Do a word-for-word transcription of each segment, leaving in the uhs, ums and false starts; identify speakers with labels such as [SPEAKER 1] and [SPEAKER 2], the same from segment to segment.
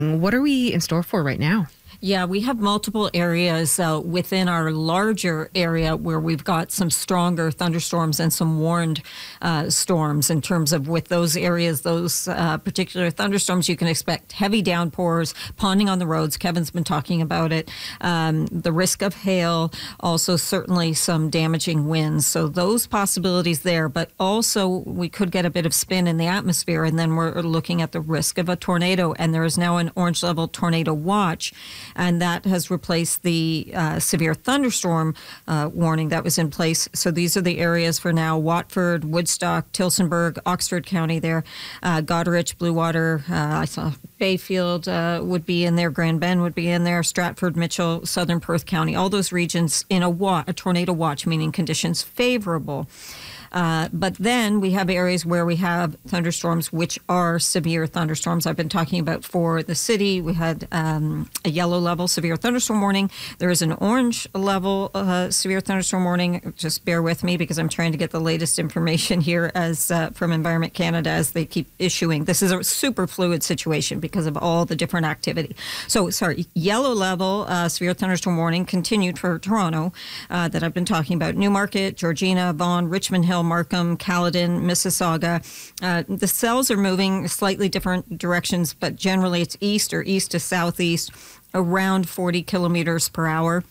[SPEAKER 1] What are we in store for right now?
[SPEAKER 2] Yeah, we have multiple areas uh, within our larger area where we've got some stronger thunderstorms and some warned uh, storms in terms of with those areas, those uh, particular thunderstorms, you can expect heavy downpours, ponding on the roads. Kevin's been talking about it. Um, the risk of hail, also certainly some damaging winds. So those possibilities there, but also we could get a bit of spin in the atmosphere, and then we're looking at the risk of a tornado, and there is now an orange level tornado watch. And that has replaced the uh, severe thunderstorm uh, warning that was in place. So these are the areas for now: Watford, Woodstock, Tillsonburg, Oxford County there, uh, Goderich, Bluewater, uh, I saw Bayfield uh, would be in there, Grand Bend would be in there, Stratford, Mitchell, Southern Perth County, all those regions in a, wa- a tornado watch, meaning conditions favorable. Uh, but then we have areas where we have thunderstorms, which are severe thunderstorms. I've been talking about for the city. We had um, a yellow level severe thunderstorm warning. There is an orange level uh, severe thunderstorm warning. Just bear with me because I'm trying to get the latest information here as uh, from Environment Canada as they keep issuing. This is a super fluid situation because of all the different activity. So, sorry, yellow level uh, severe thunderstorm warning continued for Toronto uh, that I've been talking about. Newmarket, Georgina, Vaughan, Richmond Hill, Markham, Caledon, Mississauga. Uh, the cells are moving slightly different directions, but generally it's east or east to southeast, around forty kilometers per hour.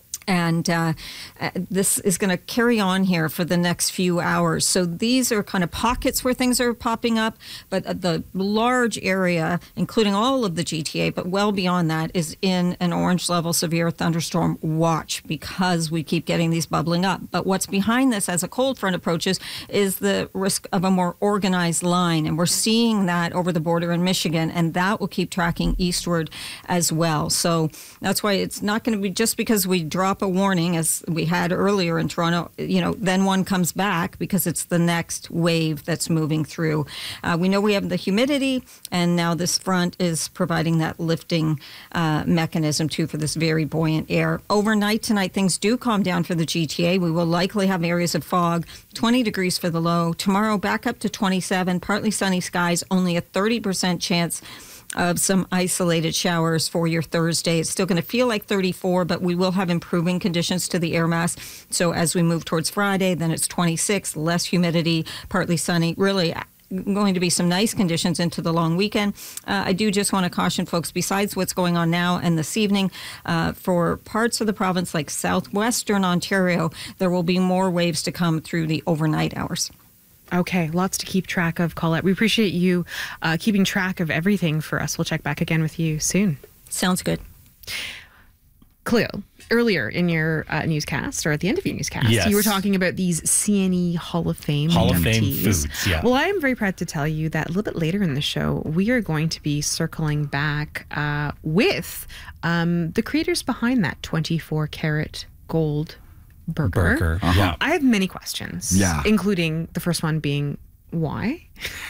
[SPEAKER 2] And uh, uh, this is going to carry on here for the next few hours. So these are kind of pockets where things are popping up, but the large area, including all of the G T A, but well beyond that, is in an orange level severe thunderstorm watch because we keep getting these bubbling up. But what's behind this as a cold front approaches is the risk of a more organized line. And we're seeing that over the border in Michigan, and that will keep tracking eastward as well. So that's why it's not going to be just because we drop a warning as we had earlier in Toronto, you know, then one comes back because it's the next wave that's moving through. Uh, we know we have the humidity, and now this front is providing that lifting uh, mechanism too for this very buoyant air. Overnight tonight, things do calm down for the G T A. We will likely have areas of fog, twenty degrees for the low. Tomorrow back up to twenty-seven, partly sunny skies, only a thirty percent chance of some isolated showers for your Thursday. It's still going to feel like thirty-four, but we will have improving conditions to the air mass. So as we move towards Friday, then it's twenty-six, less humidity, partly sunny, really going to be some nice conditions into the long weekend. Uh, I do just want to caution folks, besides what's going on now and this evening, uh, for parts of the province like southwestern Ontario, there will be more waves to come through the overnight hours.
[SPEAKER 1] Okay, lots to keep track of, Colette. We appreciate you uh, keeping track of everything for us. We'll check back again with you soon.
[SPEAKER 2] Sounds good.
[SPEAKER 1] Cleo, earlier in your uh, newscast, or at the end of your newscast,
[SPEAKER 3] yes.
[SPEAKER 1] you were talking about these C N E Hall of Fame
[SPEAKER 3] Hall of Fame
[SPEAKER 1] inductees.
[SPEAKER 3] foods, yeah.
[SPEAKER 1] Well, I am very proud to tell you that a little bit later in the show, we are going to be circling back uh, with um, the creators behind that twenty-four karat gold burger.
[SPEAKER 3] Burger, uh-huh. Yeah.
[SPEAKER 1] I have many questions,
[SPEAKER 4] Yeah.
[SPEAKER 1] including the first one being, why?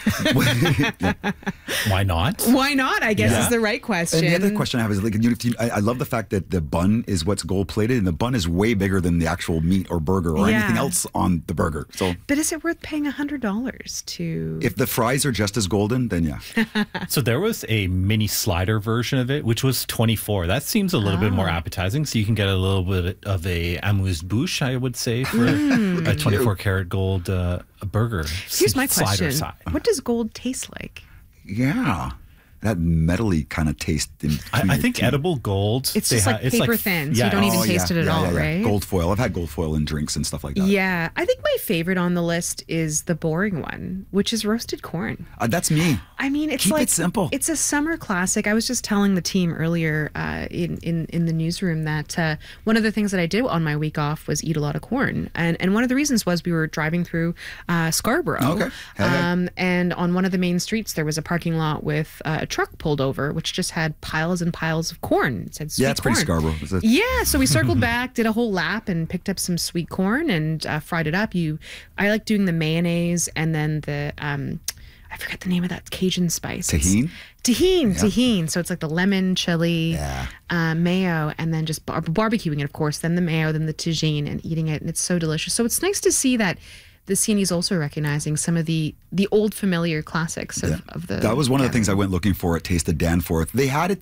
[SPEAKER 3] Why not?
[SPEAKER 1] Why not, I guess,
[SPEAKER 3] Yeah.
[SPEAKER 1] is the right question.
[SPEAKER 4] And the other question I have is, like, you know, if you, I, I love the fact that the bun is what's gold plated, and the bun is way bigger than the actual meat or burger or
[SPEAKER 1] Yeah.
[SPEAKER 4] anything else on the burger. So,
[SPEAKER 1] But is it worth paying one hundred dollars to...
[SPEAKER 4] if the fries are just as golden, then yeah.
[SPEAKER 3] So there was a mini slider version of it, which was twenty-four. That seems a little bit more appetizing. So you can get a little bit of a amuse-bouche, I would say, for
[SPEAKER 1] Mm.
[SPEAKER 3] a twenty-four karat gold uh, burger.
[SPEAKER 1] Here's my
[SPEAKER 3] slider
[SPEAKER 1] question.
[SPEAKER 3] side.
[SPEAKER 1] What does gold taste like?
[SPEAKER 4] Yeah. That metally kind of taste. In
[SPEAKER 3] I, I
[SPEAKER 4] your
[SPEAKER 3] think
[SPEAKER 4] teeth.
[SPEAKER 3] edible gold.
[SPEAKER 1] It's
[SPEAKER 3] they
[SPEAKER 1] just
[SPEAKER 3] ha-
[SPEAKER 1] like paper thin, so you don't even
[SPEAKER 4] Oh,
[SPEAKER 1] taste
[SPEAKER 4] yeah,
[SPEAKER 1] it at
[SPEAKER 4] yeah,
[SPEAKER 1] all,
[SPEAKER 4] yeah, yeah.
[SPEAKER 1] right?
[SPEAKER 4] Gold foil. I've had gold foil in drinks and stuff like that.
[SPEAKER 1] Yeah. I think my favorite on the list is the boring one, which is roasted corn.
[SPEAKER 4] Uh, that's me.
[SPEAKER 1] I mean, it's
[SPEAKER 4] Keep
[SPEAKER 1] like
[SPEAKER 4] it simple.
[SPEAKER 1] It's a summer classic. I was just telling the team earlier uh, in, in in the newsroom that uh, one of the things that I did on my week off was eat a lot of corn, and and one of the reasons was we were driving through uh, Scarborough,
[SPEAKER 4] Okay. Hey, hey.
[SPEAKER 1] um, and on one of the main streets there was a parking lot with uh, a truck pulled over, which just had piles and piles of corn. It said sweet
[SPEAKER 4] Yeah, it's pretty
[SPEAKER 1] corn.
[SPEAKER 4] Scarborough. It's a-
[SPEAKER 1] Yeah, so we circled back, did a whole lap, and picked up some sweet corn and uh, fried it up. You, I like doing the mayonnaise and then the um, I forget the name of that Cajun spice. It's-
[SPEAKER 4] Tahini?
[SPEAKER 1] Tahini,
[SPEAKER 4] Yeah.
[SPEAKER 1] tahini. So it's like the lemon, chili,
[SPEAKER 4] Yeah.
[SPEAKER 1] uh, mayo, and then just bar- barbecuing it, of course. Then the mayo, then the tagine, and eating it, and it's so delicious. So it's nice to see that the C N E is also recognizing some of the the old familiar classics of,
[SPEAKER 4] Yeah.
[SPEAKER 1] of the.
[SPEAKER 4] That was one of the things I
[SPEAKER 1] gathering.
[SPEAKER 4] went looking for at Taste of Danforth. They had it